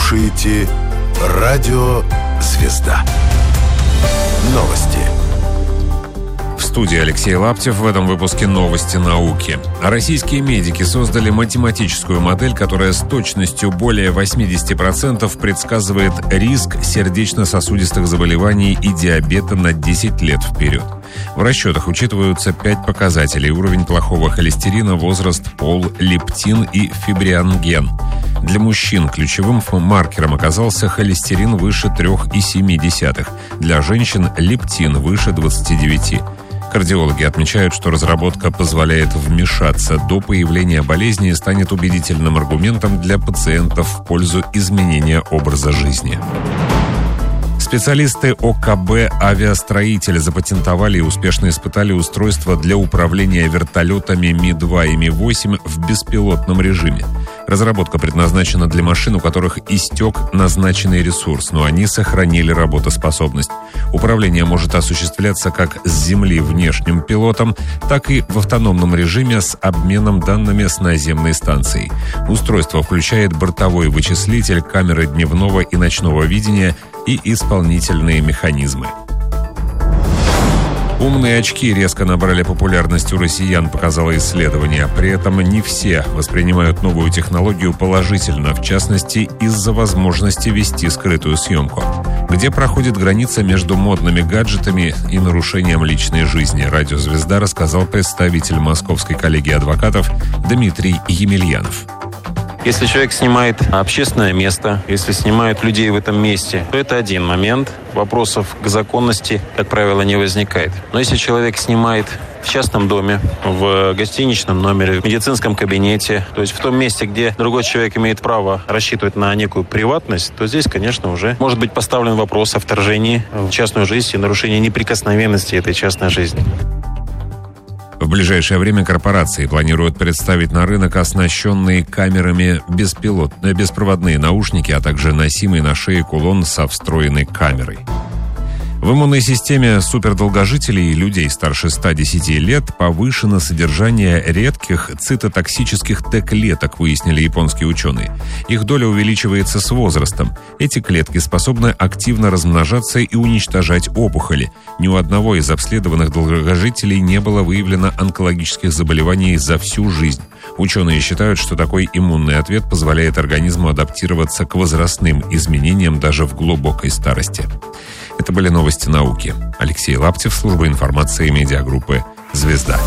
слушаете «Радио Звезда». Новости. В студии Алексей Лаптев. В этом выпуске новости науки. Российские медики создали математическую модель, которая с точностью более 80% предсказывает риск сердечно-сосудистых заболеваний и диабета на 10 лет вперед. В расчетах учитываются 5 показателей: уровень плохого холестерина, возраст, пол, лептин и фибриноген. Для мужчин ключевым маркером оказался холестерин выше 3,7. Для женщин лептин выше 29. Кардиологи отмечают, что разработка позволяет вмешаться до появления болезни и станет убедительным аргументом для пациентов в пользу изменения образа жизни. Специалисты ОКБ «Авиастроитель» запатентовали и успешно испытали устройство для управления вертолетами Ми-2 и Ми-8 в беспилотном режиме. Разработка предназначена для машин, у которых истек назначенный ресурс, но они сохранили работоспособность. Управление может осуществляться как с земли внешним пилотом, так и в автономном режиме с обменом данными с наземной станцией. Устройство включает бортовой вычислитель, камеры дневного и ночного видения и исполнительные механизмы. Умные очки резко набрали популярность у россиян, показало исследование. При этом не все воспринимают новую технологию положительно, в частности, из-за возможности вести скрытую съемку. Где проходит граница между модными гаджетами и нарушением личной жизни, «Радио Звезда» рассказал представитель Московской коллегии адвокатов Дмитрий Емельянов. Если человек снимает общественное место, если снимает людей в этом месте, то это один момент. Вопросов к законности, как правило, не возникает. Но если человек снимает в частном доме, в гостиничном номере, в медицинском кабинете, то есть в том месте, где другой человек имеет право рассчитывать на некую приватность, то здесь, конечно, уже может быть поставлен вопрос о вторжении в частную жизнь и нарушении неприкосновенности этой частной жизни. В ближайшее время корпорации планируют представить на рынок оснащенные камерами беспроводные наушники, а также носимый на шее кулон со встроенной камерой. В иммунной системе супердолгожителей людей старше 110 лет повышено содержание редких цитотоксических Т-клеток, выяснили японские ученые. Их доля увеличивается с возрастом. Эти клетки способны активно размножаться и уничтожать опухоли. Ни у одного из обследованных долгожителей не было выявлено онкологических заболеваний за всю жизнь. Ученые считают, что такой иммунный ответ позволяет организму адаптироваться к возрастным изменениям даже в глубокой старости. Это были новости науки. Алексей Лаптев, служба информации медиагруппы «Звезда».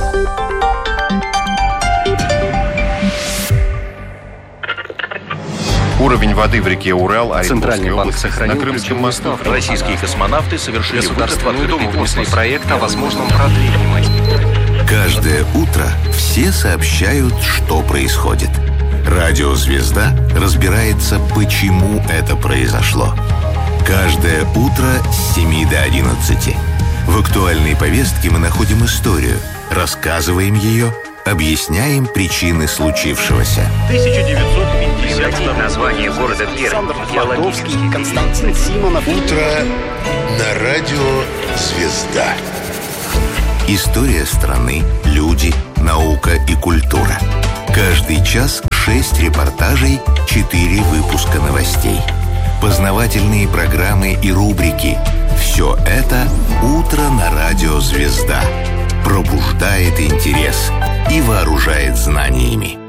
Уровень воды в реке Урал, Центральный банк сохранил на Крымском мосту. Российские космонавты совершили государство придумывали проект о возможном продлении. Каждое утро все сообщают, что происходит. Радио «Звезда» разбирается, почему это произошло. Каждое утро с 7 до 11. В актуальной повестке мы находим историю, рассказываем ее, объясняем причины случившегося. 1950 название города Пермь. Константин Симонов. Утро на радио «Звезда». История страны, люди, наука и культура. Каждый час 6 репортажей, 4 выпуска новостей. Познавательные программы и рубрики. Все это «Утро на радио «Звезда». Пробуждает интерес и вооружает знаниями.